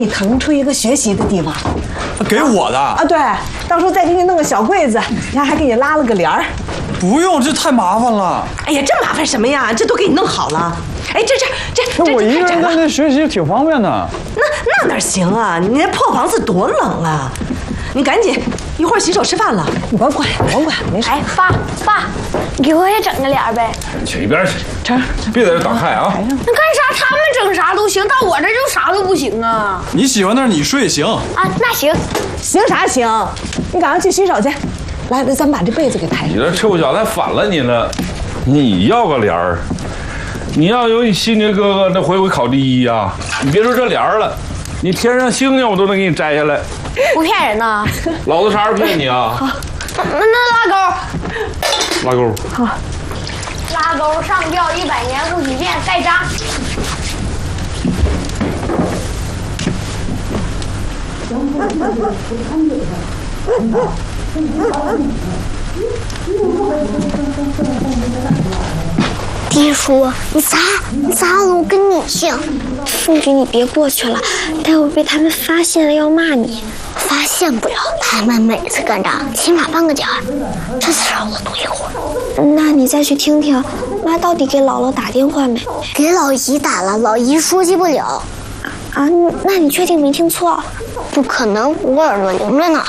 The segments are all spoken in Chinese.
你腾出一个学习的地方， 给我的啊？对，到时候再给你弄个小柜子，你看还给你拉了个帘儿。 不用，这太麻烦了。 哎呀，这麻烦什么呀？这都给你弄好了。哎，这我一个人在那学习挺方便的。 那哪行啊？你那破房子多冷啊！你赶紧，一会儿洗手吃饭了。你甭管，没事。 哎，爸，给我也整个帘儿呗。 去一边去， 成， 别在这挡害啊！ 那干啥？他们整啥都行，到我这就啥都不行啊！ 你喜欢那儿你睡行啊，那行， 行啥行？你赶快去洗手去。来，咱们把这被子给抬上。 你这臭小子还反了你呢！你要个帘儿，你要有你新的哥哥，那回考第一呀！你别说这帘儿了，你天上星星我都能给你摘下来。 不骗人呐！ 老子啥时候骗你啊？ 那拉钩。 拉钩。 好。 拉钩上吊100年不许变，盖章。 爹说：“你咋了？我跟你姓。 凤菊，你别过去了，待会被他们发现了要骂你。 发现不了，他们每次干仗起码半个角，这次让我赌一会儿。 那你再去听听，妈到底给姥姥打电话没？ 给老姨打了，老姨说接不了。 啊，那你确定没听错？ 不可能，我耳朵灵着呢。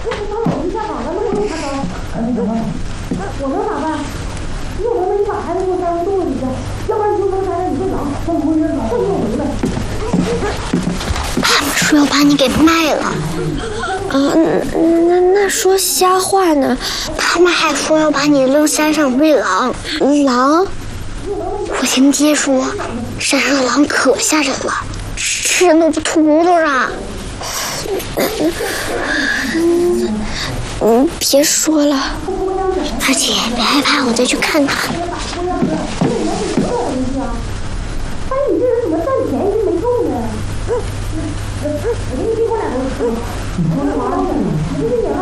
我能咋办？你有能你把孩子给我塞进肚子里去，要不然你就能塞在你这脑，让同学脑混我回来。 他们说要把你给卖了。 那说瞎话呢？ 他们还说要把你扔山上喂狼。 狼？ 我听爹说，山上的狼可吓人了，吃人都不吐骨头上。 别说了。 二姐，别害怕，我再去看看。 哎，你这人怎么赚钱一直没够呢？我给你递过2个。我这玩意儿，